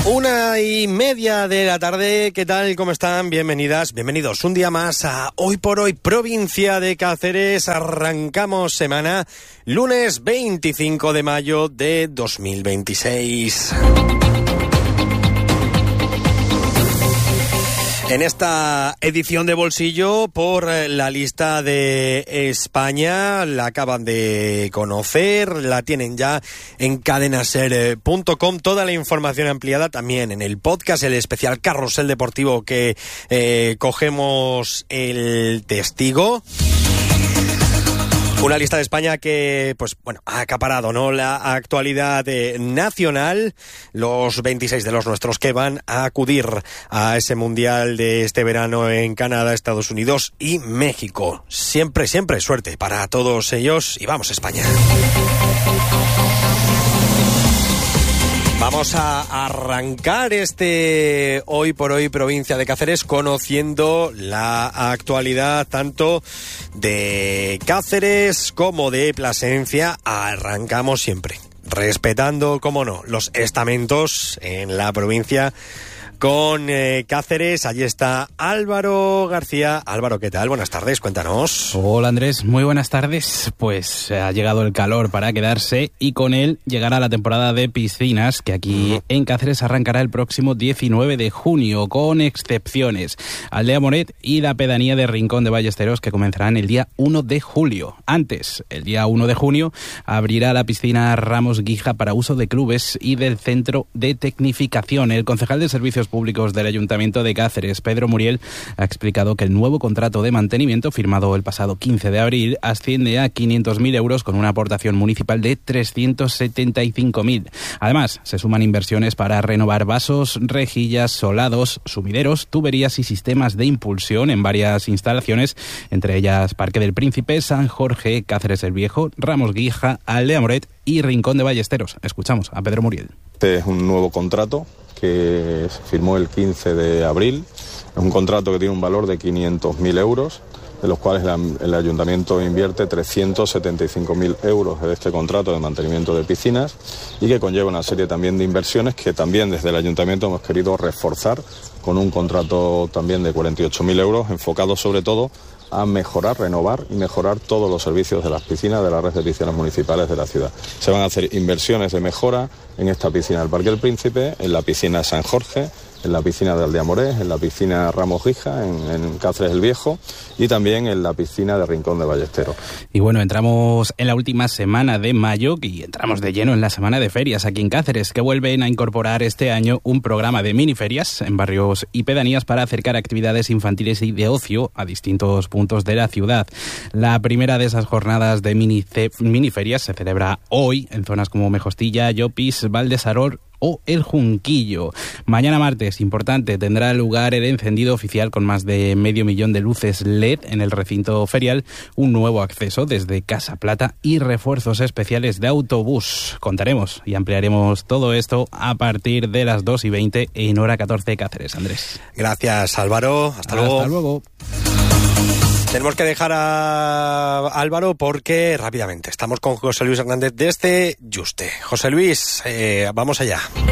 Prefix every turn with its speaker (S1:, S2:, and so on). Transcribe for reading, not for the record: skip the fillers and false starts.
S1: 1:30 de la tarde, ¿qué tal? ¿Cómo están? Bienvenidas, bienvenidos un día más a Hoy por Hoy, provincia de Cáceres. Arrancamos semana, lunes 25 de mayo de 2026. En esta edición de bolsillo, por la lista de España, la acaban de conocer, la tienen ya en cadenaser.com, toda la información ampliada también en el podcast, el especial Carrusel Deportivo que cogemos el testigo. Una lista de España que, pues bueno, ha acaparado, ¿no?, la actualidad nacional. Los 26 de los nuestros que van a acudir a ese mundial de este verano en Canadá, Estados Unidos y México. Siempre, siempre suerte para todos ellos y vamos a España. Vamos a arrancar este Hoy por Hoy provincia de Cáceres conociendo la actualidad tanto de Cáceres como de Plasencia. Arrancamos siempre respetando, como no, los estamentos en la provincia con Cáceres. Allí está Álvaro García. Álvaro, ¿qué tal? Buenas tardes, cuéntanos.
S2: Hola Andrés, muy buenas tardes. Pues ha llegado el calor para quedarse y con él llegará la temporada de piscinas que aquí en Cáceres arrancará el próximo 19 de junio, con excepciones. Aldea Moret y la pedanía de Rincón de Ballesteros, que comenzarán el día 1 de julio. Antes, el día 1 de junio, abrirá la piscina Ramos Guija para uso de clubes y del Centro de Tecnificación. El concejal de Servicios Públicos del Ayuntamiento de Cáceres, Pedro Muriel, ha explicado que el nuevo contrato de mantenimiento firmado el pasado 15 de abril asciende a 500.000 euros con una aportación municipal de 375.000. Además, se suman inversiones para renovar vasos, rejillas, solados, sumideros, tuberías y sistemas de impulsión en varias instalaciones, entre ellas Parque del Príncipe, San Jorge, Cáceres el Viejo, Ramos Guija, Aldea Moret y Rincón de Ballesteros. Escuchamos a Pedro Muriel.
S3: Este es un nuevo contrato que se firmó el 15 de abril. Es un contrato que tiene un valor de 500.000 euros, de los cuales el Ayuntamiento invierte 375.000 euros en este contrato de mantenimiento de piscinas y que conlleva una serie también de inversiones que también desde el Ayuntamiento hemos querido reforzar con un contrato también de 48.000 euros, enfocado sobre todo a mejorar, renovar y mejorar todos los servicios de las piscinas, de la red de piscinas municipales de la ciudad. Se van a hacer inversiones de mejora en esta piscina del Parque del Príncipe, en la piscina San Jorge, en la piscina de Aldea Moret, en la piscina Ramos Guija, en Cáceres el Viejo y también en la piscina de Rincón de Ballesteros.
S2: Y bueno, entramos en la última semana de mayo y entramos de lleno en la semana de ferias aquí en Cáceres, que vuelven a incorporar este año un programa de miniferias en barrios y pedanías para acercar actividades infantiles y de ocio a distintos puntos de la ciudad. La primera de esas jornadas de miniferias se celebra hoy en zonas como Mejostilla, Llopis, Valdesarol o El Junquillo. Mañana martes, importante, tendrá lugar el encendido oficial con más de 500.000 de luces LED en el recinto ferial, un nuevo acceso desde Casa Plata y refuerzos especiales de autobús. Contaremos y ampliaremos todo esto a partir de las 2:20 en hora 14 Cáceres. Andrés.
S1: Gracias, Álvaro. Hasta luego.
S2: Hasta luego.
S1: Tenemos que dejar a Álvaro porque rápidamente estamos con José Luis Hernández desde Yuste. José Luis, vamos allá.